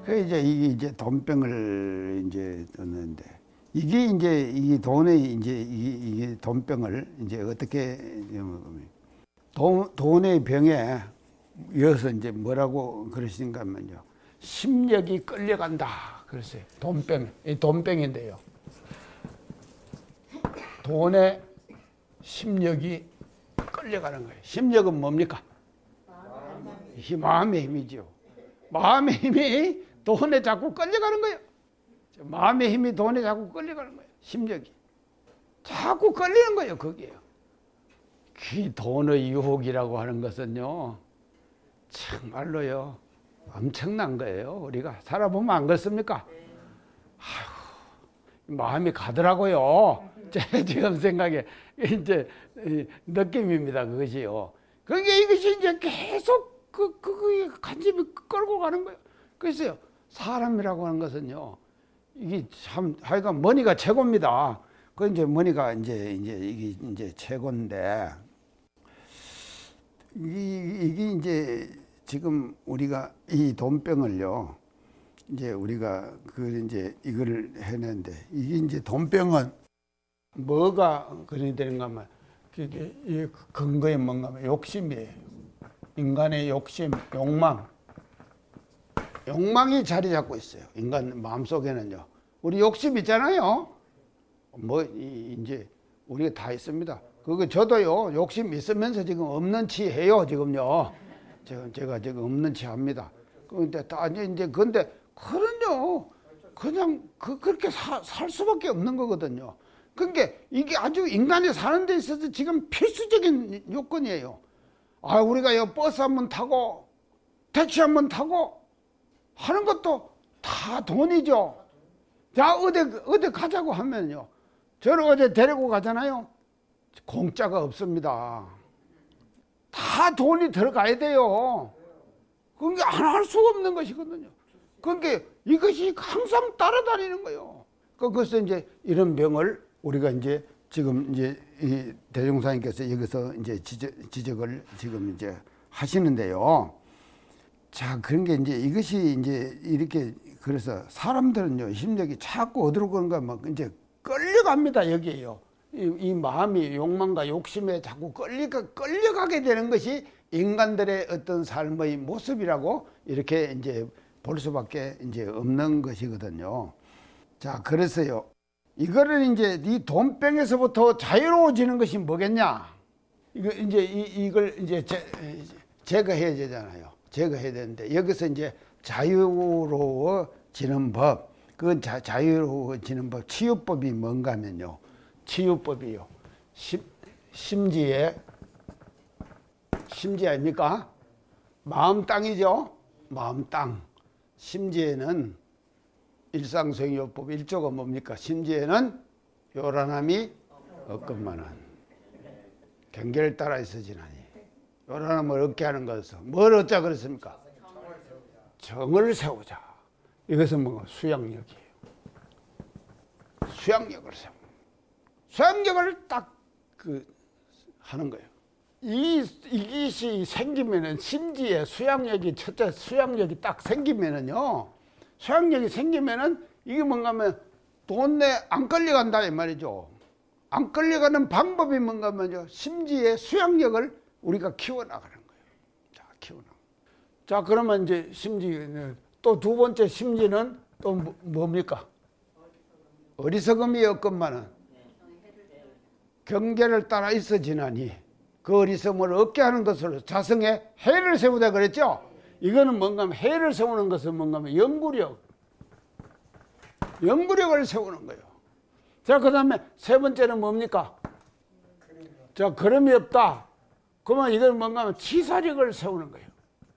그 이게 이제 돈병을 이제 얻는데 이게 이제 이 돈의 이제 이게 돈병을 이제 어떻게 돈의 병에 이어서 이제 뭐라고 그러시는가 하면요. 심력이 끌려간다. 그랬어요. 돈병. 이 돈병인데요. 돈의 심력이 끌려가는 거예요. 심력은 뭡니까? 마음의 힘이죠. 마음의 힘이 돈에 자꾸 끌려가는 거예요. 마음의 힘이 돈에 자꾸 끌려가는 거예요. 심력이. 자꾸 끌리는 거예요. 거기에요. 그 돈의 유혹이라고 하는 것은요. 정말로요. 엄청난 거예요. 우리가 살아보면 안 그렇습니까? 아휴, 마음이 가더라고요. 제 지금 생각에 이제 느낌입니다. 그것이요. 그게 이것이 이제 계속 그 간집이 끌고 가는 거예요. 그래서요. 사람이라고 하는 것은요. 이게 참 하여간 머니가 최고입니다. 그 이제 머니가 이게 이제 최고인데 이게 이제 지금 우리가 이 돈병을요. 이제 우리가 그 이제 이거를 해내는데 이게 이제 돈병은 뭐가 그리 되는가 하면 그게 이 근거에 뭔가 하면 욕심이에요. 인간의 욕심, 욕망이 자리 잡고 있어요. 인간 마음속에는요. 우리 욕심 있잖아요. 뭐 이제 우리가 다 있습니다. 그거 저도요. 욕심 있으면서 지금 없는 치 해요. 지금요. 제가 지금 없는 치 합니다. 그런데 다 이제 근데 그런요. 그냥 그렇게 살 수밖에 없는 거거든요. 그러니까 이게 아주 인간이 사는 데 있어서 지금 필수적인 요건이에요. 아, 우리가 요 버스 한번 타고 택시 한번 타고 하는 것도 다 돈이죠. 자, 어디 가자고 하면요. 저를 어디 데리고 가잖아요. 공짜가 없습니다. 다 돈이 들어가야 돼요. 그러니까 안 할 수가 없는 것이거든요. 그러니까 이것이 항상 따라다니는 거예요. 그래서 이제 이런 병을 우리가 이제 지금 이제 이 대종사님께서 여기서 이제 지적을 지금 이제 하시는데요. 자, 그런 게 이제 이것이 이제 이렇게 그래서 사람들은요, 심력이 자꾸 어디로 그런가 막 이제 끌려갑니다, 여기에요. 이 마음이 욕망과 욕심에 자꾸 끌려가게 되는 것이 인간들의 어떤 삶의 모습이라고 이렇게 이제 볼 수밖에 이제 없는 것이거든요. 자, 그래서요. 이거를 이제 이 돈병에서부터 자유로워지는 것이 뭐겠냐? 이걸 이제 제거해야 되잖아요. 제거해야 되는데 여기서 이제 자유로워지는 법, 그 자유로워지는 법, 치유법이 뭔가 하면요. 치유법이요. 심지 아닙니까? 마음 땅이죠. 마음 땅. 심지에는 일상성요법 1조가 뭡니까? 심지에는 요란함이 없건만은 경계를 따라 있어지나니 요란함을 얻게 하는 것은 뭘 얻자 그랬습니까? 정을 세우자. 이것은 뭔가 수양력이에요. 수양력을 세우. 수양력을 딱 하는 거예요. 이것이 생기면은 심지에 수양력이 첫째 수양력이 딱 생기면은요. 수양력이 생기면은 이게 뭔가 하면 돈에 안 끌려간다 이 말이죠. 안 끌려가는 방법이 뭔가 하면요. 심지에 수양력을 우리가 키워나가는 거예요. 자, 자, 그러면 이제 심지는 또 두 번째 심지는 또 뭡니까? 어리석음이 없건만은 경계를 따라 있어지나니 그 어리석음을 얻게 하는 것으로 자성에 해를 세우다 그랬죠? 이거는 뭔가 하면 해를 세우는 것은 뭔가 하면 연구력을 세우는 거예요. 자, 그 다음에 세 번째는 뭡니까? 자, 걸음이 없다. 그러면 이건 뭔가 하면 치사력을 세우는 거예요.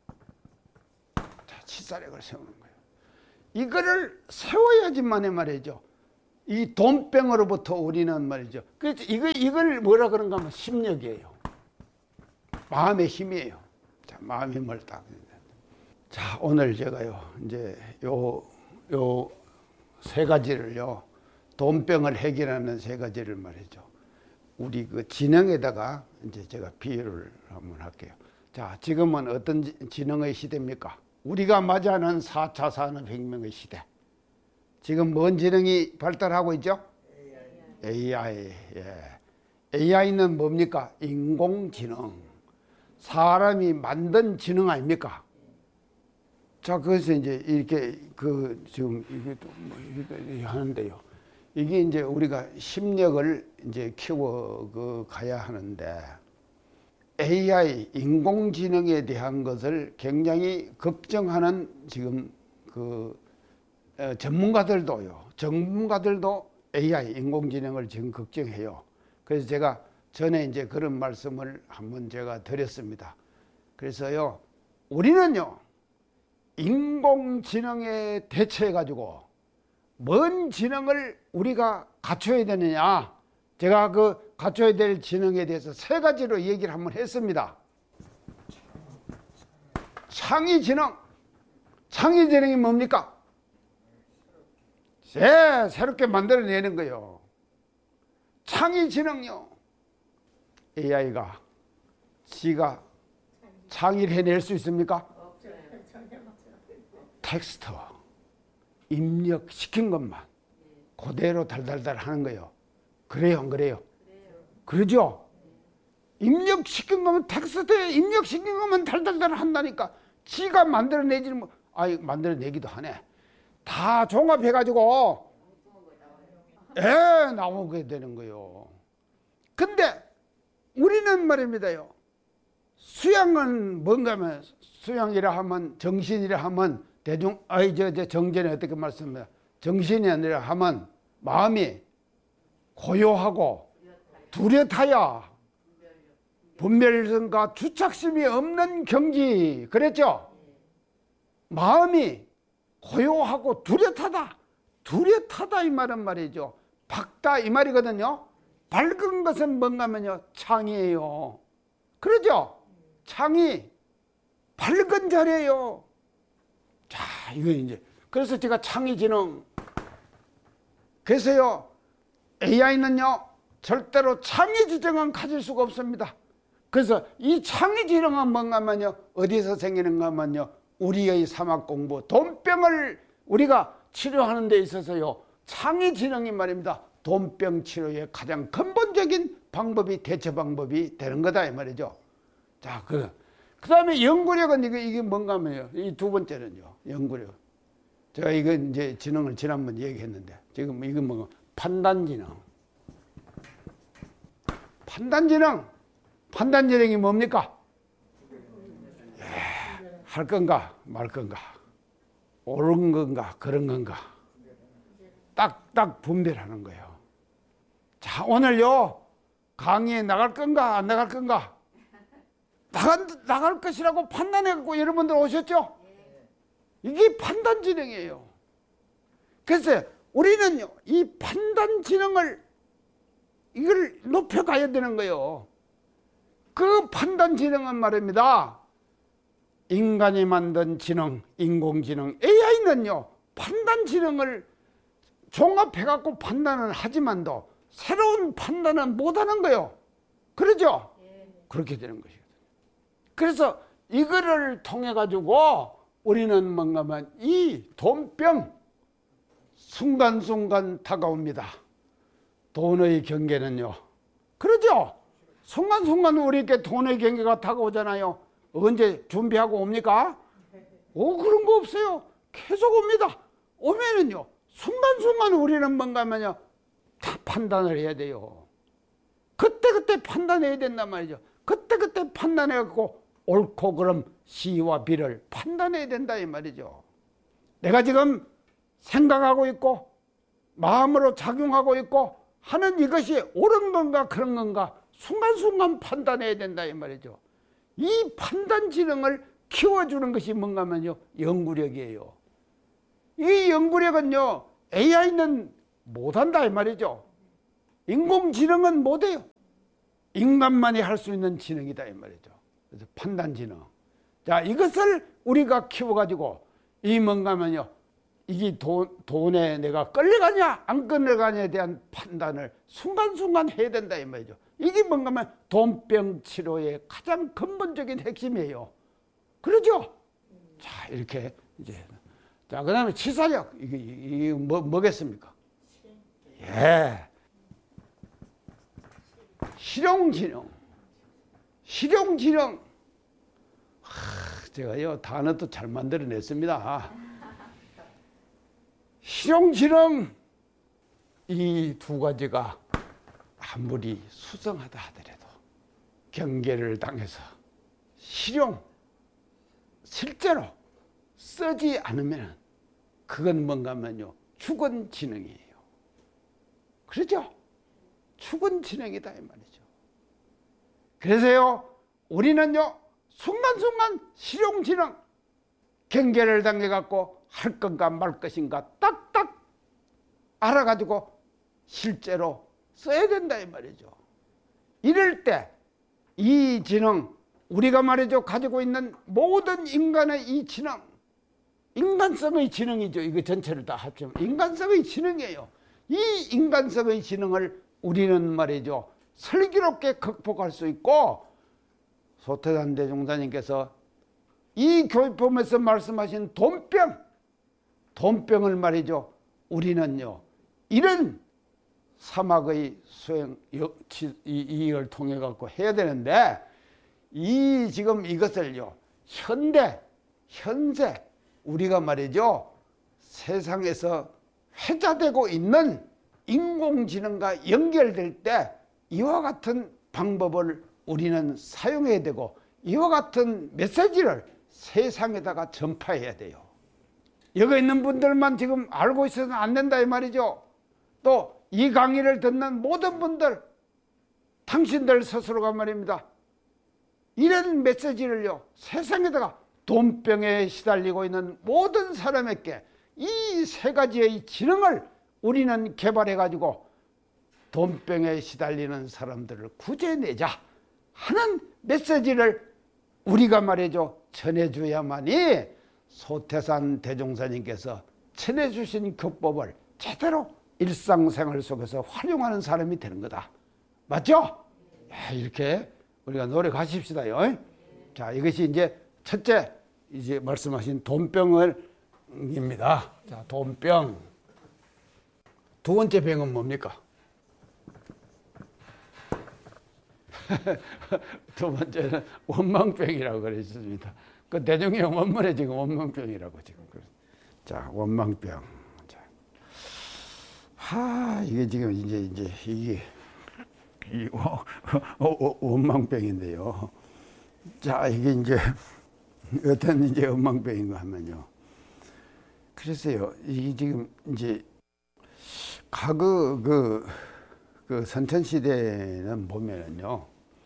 자, 치사력을 세우는 거예요. 이거를 세워야지만이 말이죠. 이 돈병으로부터 우리는 말이죠. 그래서 이걸 뭐라 그런가 하면 심력이에요. 마음의 힘이에요. 자, 마음의 힘을 딱. 자, 오늘 제가요, 이제 요 세 가지를요, 돈병을 해결하는 세 가지를 말이죠. 우리 그 지능에다가 이제 제가 비유를 한번 할게요. 자, 지금은 어떤 지능의 시대입니까? 우리가 맞이하는 4차 산업혁명의 시대. 지금 뭔 지능이 발달하고 있죠? AI. 예. AI는 뭡니까? 인공지능. 사람이 만든 지능 아닙니까? 자, 그래서 이제 이렇게 지금 이게 또 이게 하는데요. 이게 이제 우리가 심력을 이제 키워 가야 하는데, AI 인공지능에 대한 것을 굉장히 걱정하는 지금 전문가들도 AI 인공지능을 지금 걱정해요. 그래서 제가 전에 이제 그런 말씀을 한번 제가 드렸습니다. 그래서요, 우리는요, 인공지능에 대처해 가지고 뭔 지능을 우리가 갖춰야 되느냐, 제가 갖춰야 될 지능에 대해서 3가지로 얘기를 한번 했습니다. 창의지능. 창의지능이 뭡니까? 새롭게 만들어내는 거요. 창의지능요. AI가 지가 창의를 해낼 수 있습니까? 텍스트 입력시킨 것만 그대로 달달달 하는 거예요. 그래요, 안 그래요? 그러죠? 입력시킨 거면, 텍스트에 입력시킨 거면 달달달 한다니까. 지가 만들어내지 만들어내기도 하네. 다 종합해가지고 나오게 되는 거예요. 근데 우리는 말입니다요, 수양은 뭔가 하면, 수양이라 하면, 정신이라 하면, 정전에 어떻게 말씀해요? 정신이 아니라 하면 마음이 고요하고 뚜렷하여 분별성과 주착심이 없는 경지. 그랬죠? 마음이 고요하고 뚜렷하다 이 말은 말이죠. 밝다 이 말이거든요. 밝은 것은 뭔가 하면요, 창이에요. 그러죠? 창이 밝은 자리예요. 자, 이거 이제 그래서 제가 창의지능, 그래서요, AI는요 절대로 창의지능은 가질 수가 없습니다. 그래서 이 창의지능은 뭔가 하면요, 어디서 생기는가 하면요, 우리의 사막공부, 돈병을 우리가 치료하는 데 있어서요, 창의지능이 말입니다, 돈병 치료의 가장 근본적인 방법이, 대처 방법이 되는 거다 이 말이죠. 자, 그 다음에 연구력은 이게 뭔가 하면요, 이 2번째는요, 연구력. 제가 이거 이제 지능을 지난번 얘기했는데, 지금 이건 뭐 판단지능. 판단지능이 뭡니까? 할 건가 말 건가, 옳은 건가 그런 건가 딱딱 분별하는 거예요. 자, 오늘요 강의에 나갈 건가 안 나갈 건가, 나갈 것이라고 판단해갖고 여러분들 오셨죠? 이게 판단지능이에요. 그래서 우리는요, 이 판단지능을 이걸 높여가야 되는 거예요. 그 판단지능은 말입니다, 인간이 만든 지능, 인공지능, AI는요, 판단지능을 종합해갖고 판단을 하지만도 새로운 판단은 못하는 거예요. 그러죠? 그렇게 되는 것이거든요. 그래서 이거를 통해 가지고 우리는 뭔가 하면 이 돈병, 순간순간 다가옵니다. 돈의 경계는요, 그러죠? 순간순간 우리에게 돈의 경계가 다가오잖아요. 언제 준비하고 옵니까? 그런 거 없어요. 계속 옵니다. 오면은요, 순간순간 우리는 뭔가 하면요, 다 판단을 해야 돼요. 그때 판단해야 된단 말이죠. 그때 판단해갖고 옳고 그름, 시와 비를 판단해야 된다 이 말이죠. 내가 지금 생각하고 있고 마음으로 작용하고 있고 하는 이것이 옳은 건가 그런 건가 순간순간 판단해야 된다 이 말이죠. 이 판단 지능을 키워주는 것이 뭔가 하면요, 연구력이에요. 이 연구력은요, AI는 못한다 이 말이죠. 인공지능은 못해요. 인간만이 할 수 있는 지능이다 이 말이죠. 그래서 판단지능. 자, 이것을 우리가 키워가지고 이 뭔가 하면요, 이게 돈에 내가 끌려가냐 안 끌려가냐에 대한 판단을 순간순간 해야 된다 이 말이죠. 이게 뭔가 하면 돈병 치료의 가장 근본적인 핵심이에요. 그러죠? 자, 이렇게 이제. 자, 그 다음에 치사력. 이게 뭐겠습니까? 예. 실용지능. 실용지능. 제가 이 단어도 잘 만들어냈습니다. 실용지능. 이 두 가지가 아무리 수성하다 하더라도 경계를 당해서 실제로 쓰지 않으면 그건 뭔가 하면요, 죽은 지능이에요. 그렇죠? 죽은 지능이다 이 말이죠. 그래서요, 우리는요, 순간순간 실용지능, 경계를 당해갖고 할 건가 말 것인가 딱딱 알아가지고 실제로 써야 된다 이 말이죠. 이럴 때 이 지능, 우리가 말이죠, 가지고 있는 모든 인간의 이 지능, 인간성의 지능이죠. 이거 전체를 다 합치면 인간성의 지능이에요. 이 인간성의 지능을 우리는 말이죠, 슬기롭게 극복할 수 있고, 소태산 대종사님께서 이 교육법에서 말씀하신 돈병을 말이죠, 우리는요, 이런 사막의 수행 이걸 통해 갖고 해야 되는데, 이 지금 이것을요, 현세 우리가 말이죠, 세상에서 회자되고 있는 인공지능과 연결될 때 이와 같은 방법을 우리는 사용해야 되고, 이와 같은 메시지를 세상에다가 전파해야 돼요. 여기 있는 분들만 지금 알고 있어서는 안 된다 이 말이죠. 또 이 강의를 듣는 모든 분들, 당신들 스스로가 말입니다, 이런 메시지를요, 세상에다가 돈병에 시달리고 있는 모든 사람에게 이 세 가지의 지능을 우리는 개발해 가지고 돈병에 시달리는 사람들을 구제해내자 하는 메시지를 우리가 말이죠, 전해줘야만이 소태산 대종사님께서 전해주신 교법을 제대로 일상생활 속에서 활용하는 사람이 되는 거다. 맞죠? 이렇게 우리가 노력하십시다요. 자, 이것이 이제 첫째, 이제 말씀하신 돈병입니다. 자, 돈병. 두 번째 병은 뭡니까? 두 번째는 원망병이라고 그랬습니다. 그 대종형 원문에 지금 원망병이라고 지금. 자, 원망병. 자, 이게 지금 이제 이게 원망병인데요. 자, 이게 이제 어떤 이제 원망병인가 하면요. 그래서요, 이게 지금 이제 과거 그 선천시대는 보면은요,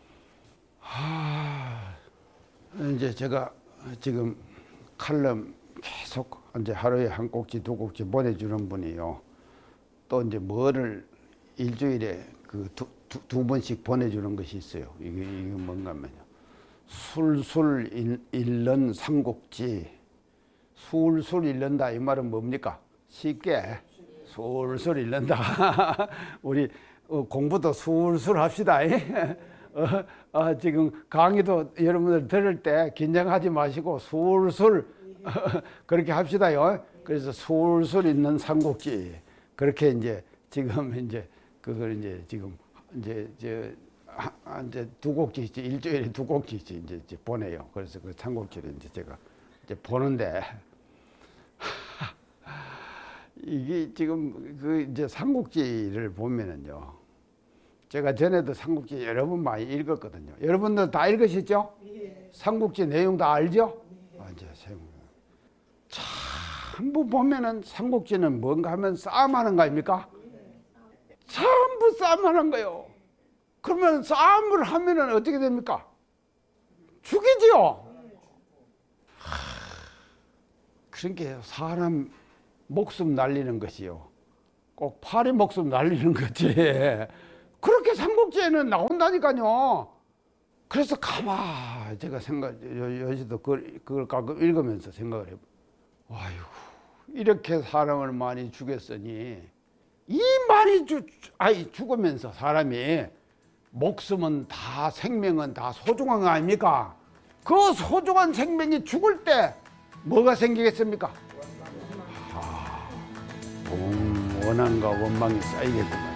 이제 제가 지금 칼럼 계속 이제 하루에 한 꼭지 두 꼭지 보내주는 분이요. 또 이제 뭐를 일주일에 그 두 번씩 보내주는 것이 있어요. 이게 뭔가 하면요, 술술 읽는 삼국지. 술술 읽는다 이 말은 뭡니까? 쉽게 술술 읽는다. 우리 공부도 술술 합시다. 지금 강의도 여러분들 들을 때 긴장하지 마시고 술술 그렇게 합시다요. 그래서 술술 읽는 삼국지, 그렇게 이제 지금 이제 그걸 이제 지금 이제 두 곡지씩 일주일에 두 곡지씩 이제 보내요. 그래서 그 삼국지를 이제 제가 이제 보는데 이게 지금 그 이제 삼국지를 보면은요, 제가 전에도 삼국지 여러 번 많이 읽었거든요. 여러분들 다 읽으셨죠? 네. 삼국지 내용 다 알죠? 네. 이제 전부 보면은 삼국지는 뭔가 하면 싸움하는 거 아닙니까? 네. 전부 싸움하는 거요. 그러면 싸움을 하면은 어떻게 됩니까? 죽이지요. 그러니까 사람 목숨 날리는 것이요, 꼭 파리 목숨 날리는 거지. 그렇게 삼국지에는 나온다니까요. 그래서 제가 요새도 그걸 가끔 읽으면서 생각을 해요. 아이고, 이렇게 사람을 많이 죽였으니 이 많이 죽으면서 사람이 목숨은 생명은 다 소중한 거 아닙니까? 그 소중한 생명이 죽을 때 뭐가 생기겠습니까? 원한과 원망이 쌓이겠구만.